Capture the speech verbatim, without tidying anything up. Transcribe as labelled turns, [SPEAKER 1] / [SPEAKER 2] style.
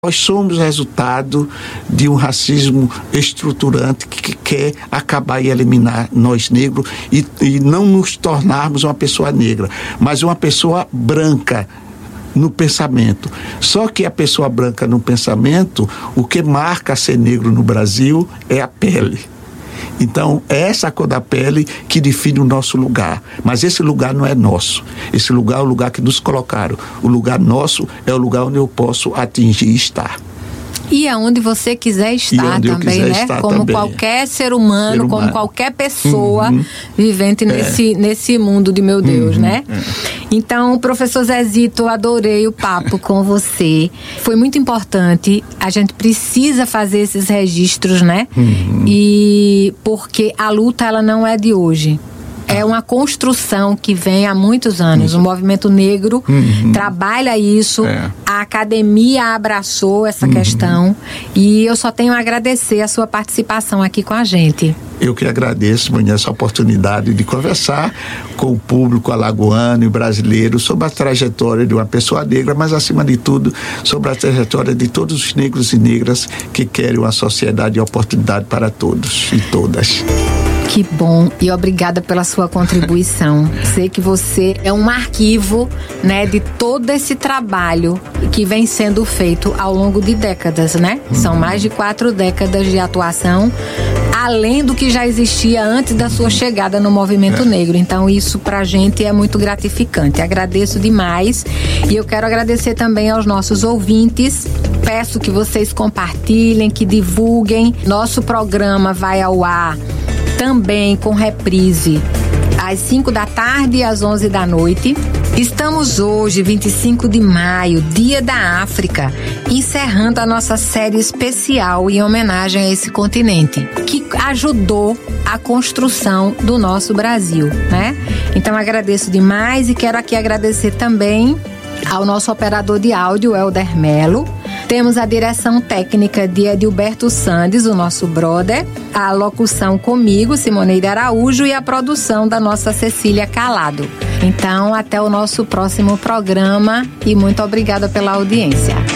[SPEAKER 1] Nós somos resultado de um racismo estruturante que quer acabar e eliminar nós negros e, e não nos tornarmos uma pessoa negra, mas uma pessoa branca no pensamento. Só que a pessoa branca no pensamento, o que marca ser negro no Brasil é a pele. Então, é essa cor da pele que define o nosso lugar. Mas esse lugar não é nosso. Esse lugar é o lugar que nos colocaram. O lugar nosso é o lugar onde eu posso atingir e estar.
[SPEAKER 2] E aonde você quiser estar também, quiser né? Estar como também. Qualquer ser humano, ser humano, como qualquer pessoa uhum. vivente nesse, é. nesse mundo de meu Deus, uhum. né? É. Então, professor Zezito, adorei o papo com você. Foi muito importante. A gente precisa fazer esses registros, né? Uhum. E porque a luta, ela não é de hoje. É uma construção que vem há muitos anos. Uhum. O movimento negro uhum. trabalha isso. É. A academia abraçou essa uhum. questão. E eu só tenho a agradecer a sua participação aqui com a gente.
[SPEAKER 1] Eu que agradeço, Maninha, essa oportunidade de conversar com o público alagoano e brasileiro sobre a trajetória de uma pessoa negra, mas, acima de tudo, sobre a trajetória de todos os negros e negras que querem uma sociedade de oportunidade para todos e todas.
[SPEAKER 2] Que bom, e obrigada pela sua contribuição. Sei que você é um arquivo, né, de todo esse trabalho que vem sendo feito ao longo de décadas, né? Uhum. São mais de quatro décadas de atuação, além do que já existia antes da sua chegada no movimento é. negro. Então, isso pra gente é muito gratificante. Agradeço demais e eu quero agradecer também aos nossos ouvintes. Peço que vocês compartilhem, que divulguem. Nosso programa vai ao ar também com reprise às cinco da tarde e às onze da noite. Estamos hoje, vinte e cinco de maio, Dia da África, encerrando a nossa série especial em homenagem a esse continente, que ajudou a construção do nosso Brasil, né? Então agradeço demais e quero aqui agradecer também ao nosso operador de áudio, Helder Melo. Temos a direção técnica de Edilberto Sandes, o nosso brother, a locução comigo, Simoneide Araújo, e a produção da nossa Cecília Calado. Então, até o nosso próximo programa e muito obrigada pela audiência.